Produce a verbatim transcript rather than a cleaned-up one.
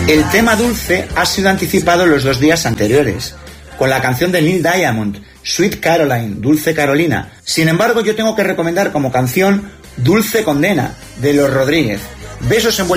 El tema dulce ha sido anticipado los dos días anteriores, con la canción de Neil Diamond, Sweet Caroline, Dulce Carolina. Sin embargo, yo tengo que recomendar como canción Dulce Condena, de Los Rodríguez. Besos en